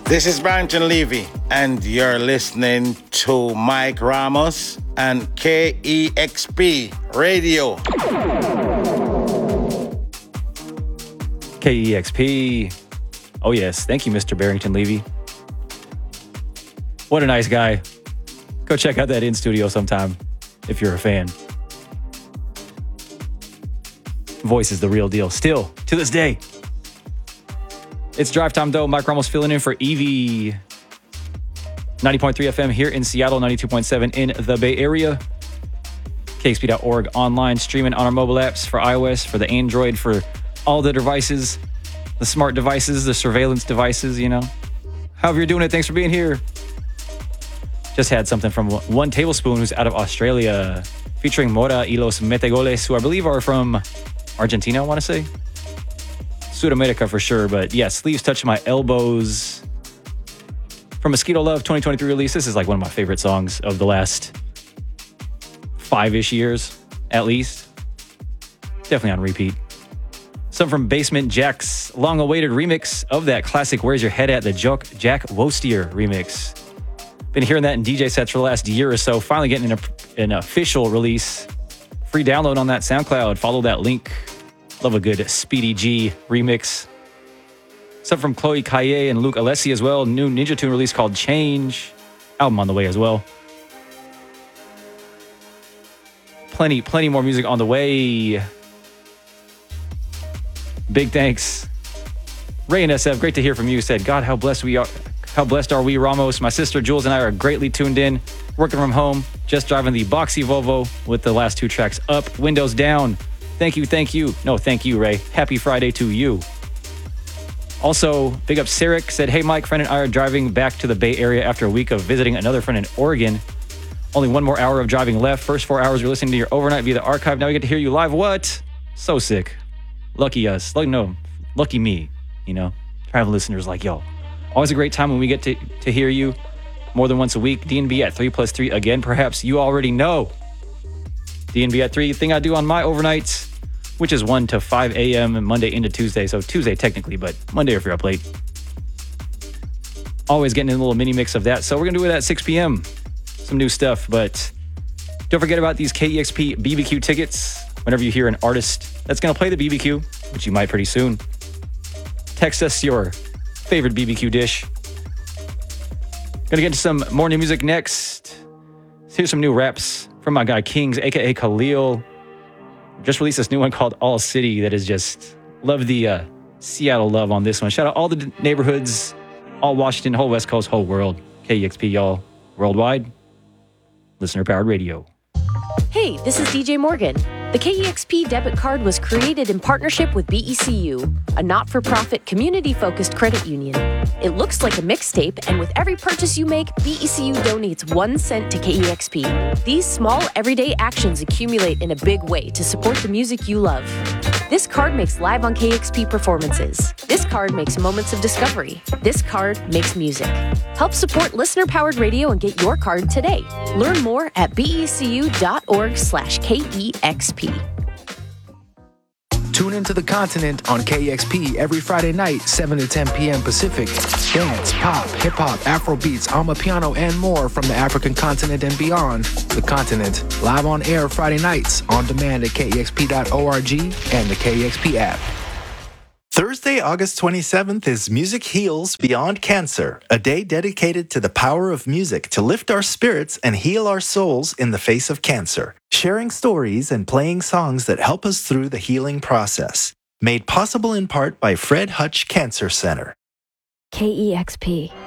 This is Barrington Levy, and you're listening to Mike Ramos and KEXP Radio. KEXP. Oh, yes. Thank you, Mr. Barrington Levy. What a nice guy. Go check out that in studio sometime if you're a fan. Voice is the real deal. Still, to this day. It's drive time, though. Mike Ramos filling in for Evie. 90.3 FM here in Seattle, 92.7 in the Bay Area. KXP.org online, streaming on our mobile apps for iOS, for the Android, for all the devices, the smart devices, the surveillance devices, you know. However you're doing it, thanks for being here. Just had something from One Tablespoon, who's out of Australia, featuring Mora y los Metegoles, who I believe are from Argentina, I want to say. Sudamerica for sure, but yeah, Sleeves Touch My Elbows. From Mosquito Love 2023 release, this is like one of my favorite songs of the last 5-ish years, at least. Definitely on repeat. Some from Basement Jack's long-awaited remix of that classic Where's Your Head At, the Jack Wostier remix. Been hearing that in DJ sets for the last year or so, finally getting an official release. Free download on that SoundCloud. Follow that link. Love a good Speedy G remix. Some from Chloe Kaye and Luke Alessi as well. New Ninja Tune release called Change. Album on the way as well. Plenty more music on the way. Big thanks. Ray and SF, great to hear from you. Said, God, how blessed are we, Ramos? My sister Jules and I are greatly tuned in. Working from home. Just driving the boxy Volvo with the last 2 tracks up. Windows down. Thank you. No, thank you, Ray. Happy Friday to you. Also, big up Sarek. Said, hey, Mike, friend and I are driving back to the Bay Area after a week of visiting another friend in Oregon. Only 1 more hour of driving left. First 4 hours, you're listening to your overnight via the archive. Now we get to hear you live. What? So sick. Lucky us. Lucky me, you know. Travel listeners like, yo. Always a great time when we get to hear you more than once a week. DNB at 3+3 again. Perhaps you already know. DNB at 3, thing I do on my overnights, which is 1 to 5 a.m. Monday into Tuesday. So Tuesday technically, but Monday if you're up late. Always getting in a little mini mix of that. So we're going to do it at 6 p.m. Some new stuff, but don't forget about these KEXP BBQ tickets. Whenever you hear an artist that's going to play the BBQ, which you might pretty soon, text us your favorite BBQ dish. Gonna get into some more new music next. Here's some new raps from my guy Kings, aka Khalil. Just released this new one called All City that is just, love the Seattle love on this one. Shout out all the neighborhoods, all Washington, whole West Coast, whole world. KEXP, y'all, worldwide. Listener-powered radio. Hey, this is DJ Morgan. The KEXP debit card was created in partnership with BECU, a not-for-profit, community-focused credit union. It looks like a mixtape, and with every purchase you make, BECU donates 1 cent to KEXP. These small, everyday actions accumulate in a big way to support the music you love. This card makes Live on KEXP performances. This card makes Moments of Discovery. This card makes music. Help support listener-powered radio and get your card today. Learn more at becu.org/KEXP. Tune into The Continent on KEXP every Friday night, 7 to 10 p.m. Pacific. Dance, pop, hip-hop, Afrobeats, Amapiano, and more from the African continent and beyond. The Continent, live on air Friday nights, on demand at KEXP.org and the KEXP app. Thursday, August 27th is Music Heals Beyond Cancer, a day dedicated to the power of music to lift our spirits and heal our souls in the face of cancer. Sharing stories and playing songs that help us through the healing process. Made possible in part by Fred Hutch Cancer Center. KEXP.